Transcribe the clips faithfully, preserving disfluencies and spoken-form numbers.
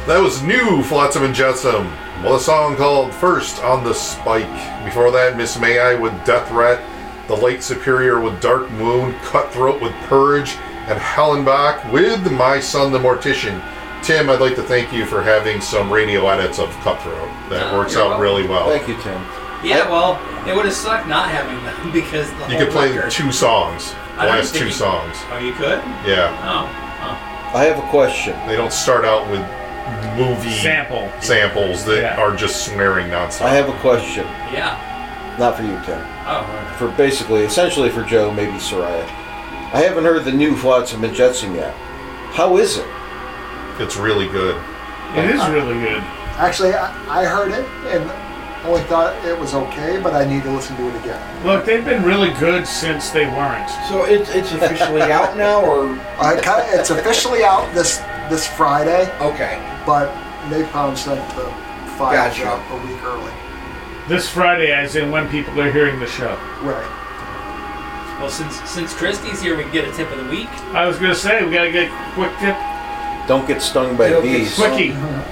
That was new Flotsam and Jetsam. Well, a song called First on the Spike. Before that, Miss May I with Death Rat, The Late Superior with Dark Moon, Cutthroat with Purge, and Hellenbach with My Son the Mortician. Tim, I'd like to thank you for having some radio edits of Cutthroat. That Oh, works you're out welcome. really well. Thank you, Tim. Yeah, well, it would have sucked not having them because the You whole could play record. two songs. The I don't last think two you- songs. Oh, you could? Yeah. Oh. oh. I have a question. They don't start out with movie Sample. samples that Yeah. are just swearing nonstop. I have a question. Yeah. Not for you, Tim. Oh, right. For basically, essentially for Joe, maybe Soraya. I haven't heard the new Flotsam and Jetsam yet. How is it? It's really good. It is really good. Actually, I, I heard it and only thought it was okay, but I need to listen to it again. Look, they've been really good since they weren't. So it's it's officially out now, or I kinda, it's officially out this this Friday, okay? but Napalm sent the file Gotcha. out a week early. This Friday, as in when people are hearing the show. Right. Well, since since Christy's here, we can get a tip of the week. I was gonna say we gotta get a quick tip. Don't get stung by Don't get bees. stung. Quickie.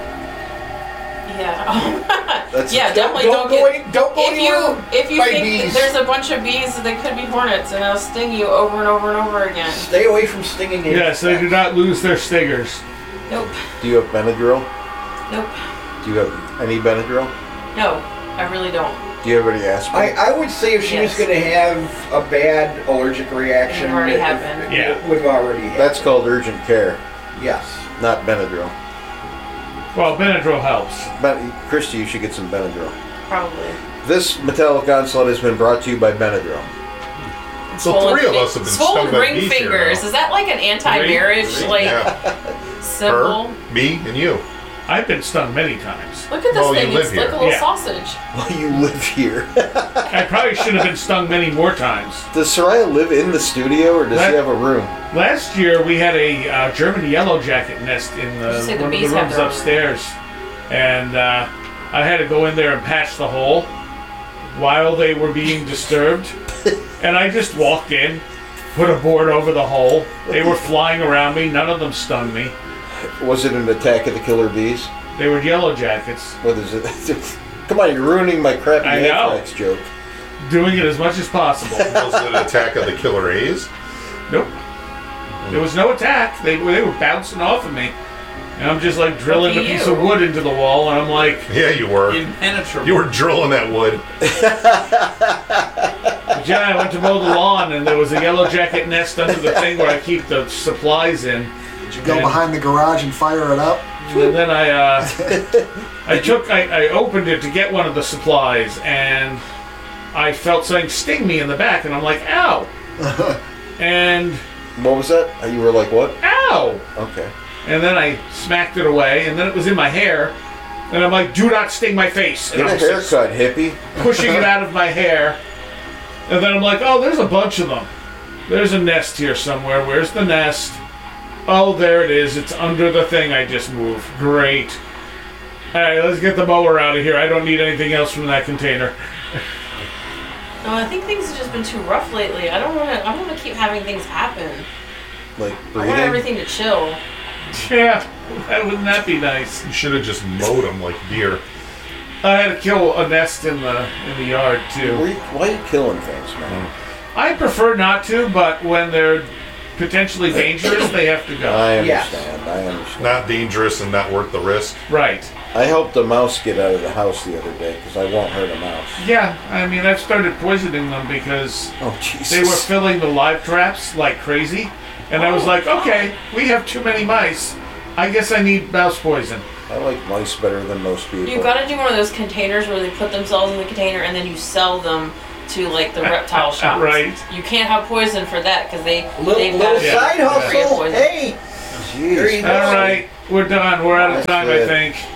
Yeah. That's yeah, Don't, definitely don't don't, go get. any, don't go If anywhere you if you by think bees. there's a bunch of bees, they could be hornets, and they'll sting you over and over and over again. Stay away from stinging insects. Yes, they do not lose their stingers. Nope. Do you have Benadryl? Nope. Do you have any Benadryl? No, I really don't. Do you have any aspirin? I, I would say if she Yes. was going to have a bad allergic reaction, It already it- happened. it Yeah. would have already happened. That's called urgent care, Yes. not Benadryl. Well, Benadryl helps. Ben- Christy, you should get some Benadryl. Probably. This Metallic Onslaught has been brought to you by Benadryl. So Swollen three of fi- us have been swollen stung by ring bees here fingers. now. Is that like an anti-marriage Ring? like Yeah. symbol? Her, me, and you. I've been stung many times. Look at this Well, you thing. live It's here. like a little Yeah. sausage. Well, you live here. I probably should have been stung many more times. Does Soraya live in the studio, or does That- she have a room? Last year we had a uh, German yellow jacket nest in the, Did you say the one of the bees have rooms their own? upstairs, and uh, I had to go in there and patch the hole while they were being disturbed. And I just walked in, put a board over the hole. They were flying around me. None of them stung me. Was it an attack of the killer bees? They were yellow jackets. What is it? Come on, you're ruining my crappy I know. anthrax joke. Doing it as much as possible. Was it an attack of the killer A's? Nope. There was no attack. They, they were bouncing off of me. And I'm just like drilling a Lucky piece you. of wood into the wall, and I'm like, Yeah, you were. Impenetrable. You were drilling that wood. yeah, I went to mow the lawn, and there was a yellow jacket nest under the thing where I keep the supplies in. Did you go And- behind the garage and fire it up? And then I, uh, I took, I, I opened it to get one of the supplies, and I felt something sting me in the back, and I'm like, ow! And, What was that? Uh, You were like, what? ow! Okay. And then I smacked it away, and then it was in my hair, and I'm like, do not sting my face! And Get a I'm just haircut, hippie. pushing it out of my hair, and then I'm like, oh, there's a bunch of them. There's a nest here somewhere. Where's the nest? Oh, there it is. It's under the thing I just moved. Great. All right, let's get the mower out of here. I don't need anything else from that container. No, I think things have just been too rough lately. I don't want to. I don't want to keep having things happen. Like I want breathing. everything to chill. Yeah, that wouldn't that be nice? You should have just mowed them like deer. I had to kill a nest in the in the yard Why too. are you, why are you killing things, man? I prefer not to, but when they're potentially dangerous, they have to go. I Yes. understand. I understand. Not dangerous and not worth the risk. Right. I helped a mouse get out of the house the other day because I won't hurt a mouse. Yeah, I mean, I've started poisoning them because Oh, Jesus. they were filling the live traps like crazy. And I was like, okay, we have too many mice. I guess I need mouse poison. I like mice better than most people. You gotta do one of those containers where they put themselves in the container and then you sell them to like the reptile shops. Right. You can't have poison for that because they Little, they've little got Yeah. side free of hustle. poison. Hey, there you Jeez. go. All right, we're done. We're out of That's time, I it. think.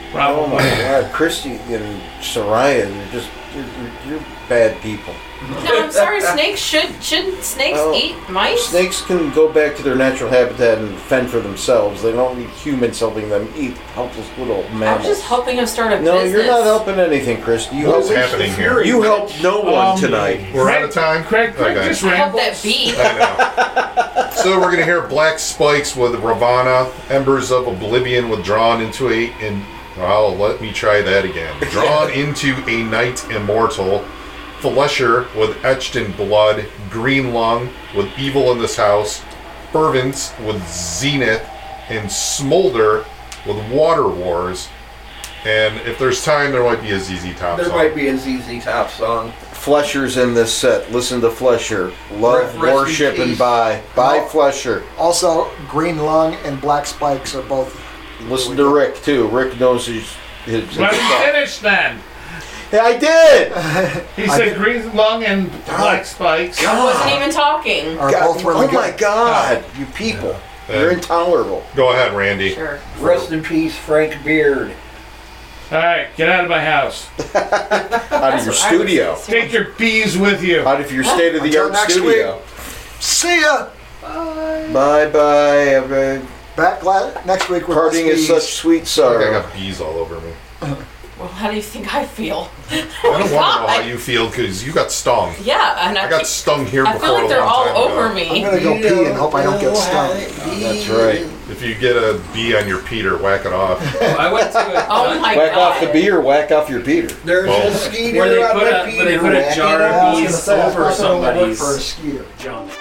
Oh Probably. my God, Christy and Soraya, you're just you're, you're, you're bad people. No, I'm sorry. Snakes should shouldn't snakes Oh, eat mice? Snakes can go back to their natural habitat and fend for themselves. They don't need humans helping them eat helpless little I'm mammals. just helping him start a no, business. you're not helping anything, Christy. You What's help, happening here? you helped no one Um, tonight. We're Craig- out of time? Craig, Craig Okay. just I hope rambles. that bee. I know. So we're gonna hear Black Spikes with Ravana, Embers of Oblivion withdrawn into a in well, let me try that again. Drawn into a night immortal. Flesher with Etched in Blood, Green Lung with Evil in This House, Fervence with Zenith, and Smolder with Water Wars. And if there's time, there might be a Z Z Top There song. might be a Z Z Top song. Flesher's in this set. Listen to Flesher. Love, Rest- rest in worship, and peace. buy. Buy No. Flesher. Also, Green Lung and Black Spikes are both. Listen to Rick, too. Rick knows his, his, his Let me stuff. finish then. Yeah, I did! He I said did- green lung and black spikes. I wasn't even talking. Are God, both really oh my good. God, you people. Yeah. You're intolerable. Go ahead, Randy. Sure. Rest in peace, Frank Beard. All right, get out of my house. Out of your That's what I would studio. say. Take your bees with you. Out of your state of the Until art next studio. See ya. Bye bye. Uh, Back la- next week with Parting less is such bees. sweet I sorrow. got bees all over me. Well, how do you think I feel? I don't want to know how you feel because you got stung. Yeah, and I, I got think- stung here I before feel like a they're long all time over ago. me. I'm gonna go pee and hope I don't get stung. That's right. If you get a bee on your Peter, whack it off. I went to a Oh my Whack god. off the bee or whack off your Peter. There's Well, a skeeter where they on put my a- where they Peter. put a Whack jar it of off. I was bees gonna say, I over thought they only worked somebody's for a skeeter. junk.